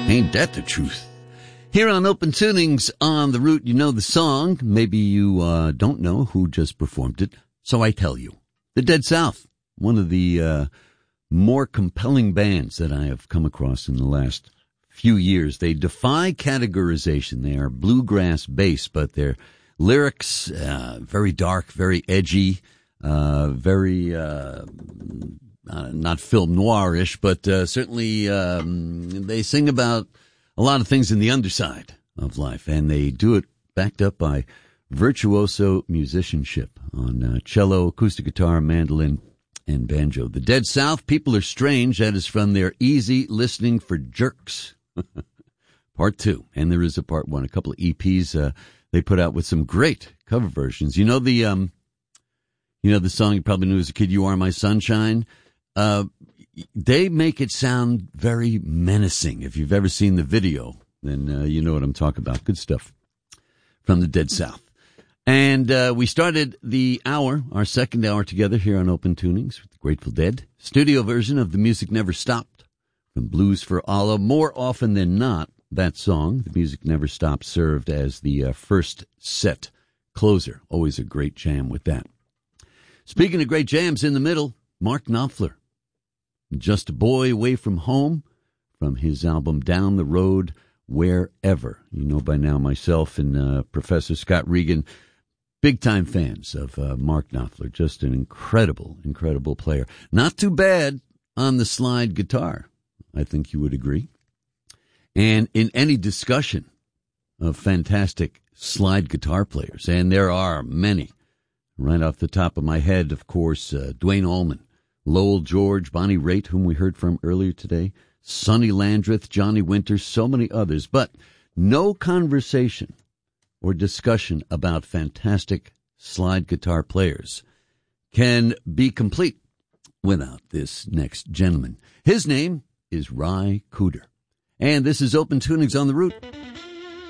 Ain't that the truth? Here on Open Tunings on the Root, you know the song. Maybe you don't know who just performed it, so I tell you. The Dead South, one of the more compelling bands that I have come across in the last few years. They defy categorization. They are bluegrass based, but their lyrics, very dark, very edgy, very not film noir-ish, but certainly they sing about a lot of things in the underside of life, and they do it backed up by virtuoso musicianship on cello, acoustic guitar, mandolin, and banjo. The Dead South, People Are Strange, that is from their Easy Listening for Jerks, Part 2, and there is a Part 1, a couple of EPs they put out with some great cover versions. You know the song you probably knew as a kid, You Are My Sunshine? They make it sound very menacing. If you've ever seen the video, then you know what I'm talking about. Good stuff from the Dead South. And we started the hour, our second hour together here on Open Tunings with the Grateful Dead. Studio version of The Music Never Stopped from Blues for Allah. More often than not, that song, The Music Never Stopped, served as the first set closer. Always a great jam with that. Speaking of great jams, in the middle, Mark Knopfler. Just a Boy Away from Home from his album Down the Road Wherever. You know by now myself and Professor Scott Regan, big-time fans of Mark Knopfler. Just an incredible, incredible player. Not too bad on the slide guitar, I think you would agree. And in any discussion of fantastic slide guitar players, and there are many, right off the top of my head, of course, Duane Allman, Lowell George, Bonnie Raitt, whom we heard from earlier today, Sonny Landreth, Johnny Winter, so many others. But no conversation or discussion about fantastic slide guitar players can be complete without this next gentleman. His name is Ry Cooder. And this is Open Tunings on the Root.